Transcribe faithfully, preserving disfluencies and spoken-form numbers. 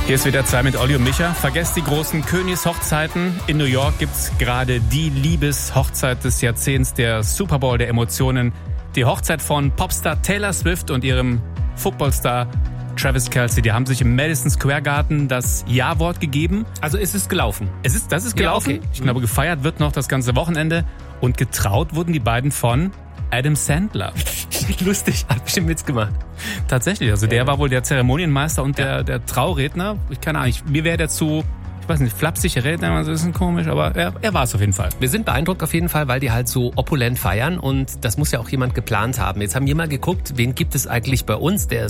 Hier ist wieder zwei mit Olli und Micha. Vergesst die großen Königshochzeiten. In New York gibt's gerade die Liebeshochzeit des Jahrzehnts, der Super Bowl der Emotionen. Die Hochzeit von Popstar Taylor Swift und ihrem Footballstar Travis Kelce. Die haben sich im Madison Square Garden das Ja-Wort gegeben. Also ist es gelaufen? Es ist, das ist gelaufen. Ja, okay. Ich glaube, gefeiert wird noch das ganze Wochenende. Und getraut wurden die beiden von Adam Sandler. Lustig, hat bestimmt mitgemacht. Tatsächlich, also der Ja. war wohl der Zeremonienmeister und Ja. der, der Trauredner. Ich keine Ahnung, ich, mir wäre der zu, ich weiß nicht, flapsig Redner, also ist ein bisschen komisch, aber er, er war es auf jeden Fall. Wir sind beeindruckt auf jeden Fall, weil die halt so opulent feiern und das muss ja auch jemand geplant haben. Jetzt haben wir mal geguckt, wen gibt es eigentlich bei uns, der